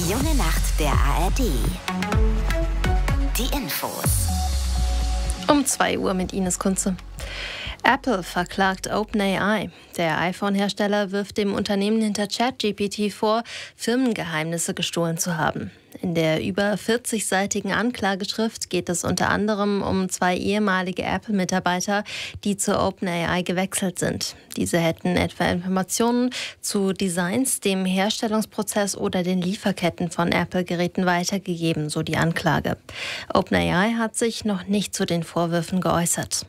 Die junge Nacht der ARD. Die Infos. Um 2 Uhr mit Ines Kunze. Apple verklagt OpenAI. Der iPhone-Hersteller wirft dem Unternehmen hinter ChatGPT vor, Firmengeheimnisse gestohlen zu haben. In der über 40-seitigen Anklageschrift geht es unter anderem um 2 ehemalige Apple-Mitarbeiter, die zu OpenAI gewechselt sind. Diese hätten etwa Informationen zu Designs, dem Herstellungsprozess oder den Lieferketten von Apple-Geräten weitergegeben, so die Anklage. OpenAI hat sich noch nicht zu den Vorwürfen geäußert.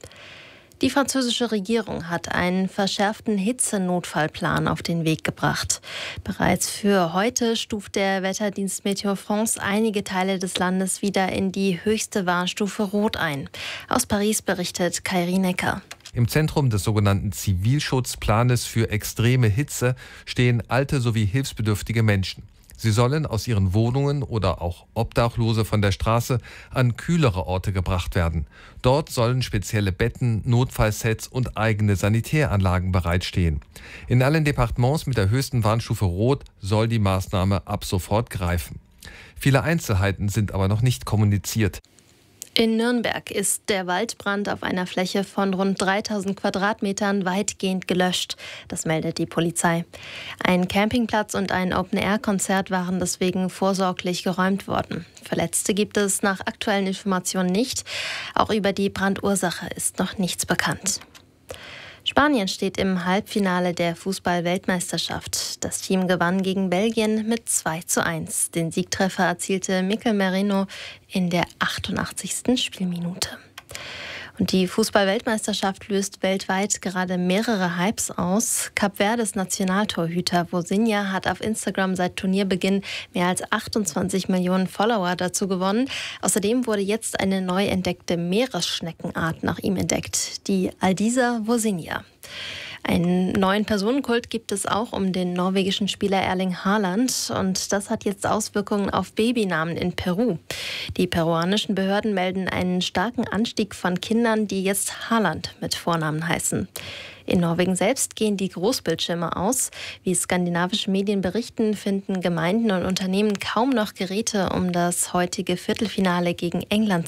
Die französische Regierung hat einen verschärften Hitzenotfallplan auf den Weg gebracht. Bereits für heute stuft der Wetterdienst Météo France einige Teile des Landes wieder in die höchste Warnstufe Rot ein. Aus Paris berichtet Kairi Necker. Im Zentrum des sogenannten Zivilschutzplanes für extreme Hitze stehen alte sowie hilfsbedürftige Menschen. Sie sollen aus ihren Wohnungen oder auch Obdachlose von der Straße an kühlere Orte gebracht werden. Dort sollen spezielle Betten, Notfallsets und eigene Sanitäranlagen bereitstehen. In allen Departements mit der höchsten Warnstufe Rot soll die Maßnahme ab sofort greifen. Viele Einzelheiten sind aber noch nicht kommuniziert. In Nürnberg ist der Waldbrand auf einer Fläche von rund 3000 Quadratmetern weitgehend gelöscht. Das meldet die Polizei. Ein Campingplatz und ein Open-Air-Konzert waren deswegen vorsorglich geräumt worden. Verletzte gibt es nach aktuellen Informationen nicht. Auch über die Brandursache ist noch nichts bekannt. Spanien steht im Halbfinale der Fußball-Weltmeisterschaft. Das Team gewann gegen Belgien mit 2:1. Den Siegtreffer erzielte Mikel Merino in der 88. Spielminute. Und die Fußball-Weltmeisterschaft löst weltweit gerade mehrere Hypes aus. Kap Verdes Nationaltorhüter Vozinha hat auf Instagram seit Turnierbeginn mehr als 28 Millionen Follower dazu gewonnen. Außerdem wurde jetzt eine neu entdeckte Meeresschneckenart nach ihm entdeckt, die Aldisa Vozinha. Einen neuen Personenkult gibt es auch um den norwegischen Spieler Erling Haaland und das hat jetzt Auswirkungen auf Babynamen in Peru. Die peruanischen Behörden melden einen starken Anstieg von Kindern, die jetzt Haaland mit Vornamen heißen. In Norwegen selbst gehen die Großbildschirme aus. Wie skandinavische Medien berichten, finden Gemeinden und Unternehmen kaum noch Geräte, um das heutige Viertelfinale gegen England